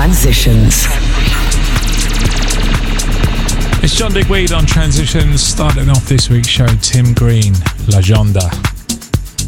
Transitions. It's John Digweed on Transitions, starting off this week's show, Tim Green, La Jonda.